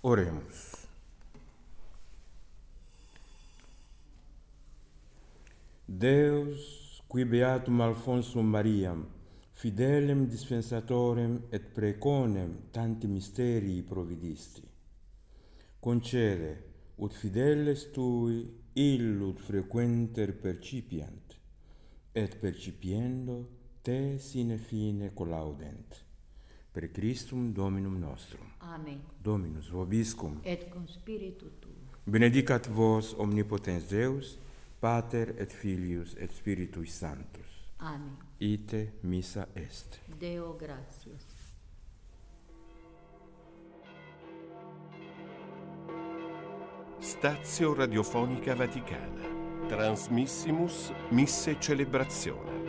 Oremos. Deus, qui beatum Alphonsum Mariam, fidelem dispensatorem et preconem tanti mysterii providisti, concede ut fideles tui illud frequenter percipiant, et percipiendo te sine fine collaudent. Per Christum Dominum nostrum. Amen. Dominus vobiscum. Et cum spiritu tuo. Benedicat vos omnipotens Deus, Pater et Filius et Spiritui Sanctus. Amen. Ite missa est. Deo gratias. Stazio Radiofonica Vaticana. Transmissimus Misse Celebrazione.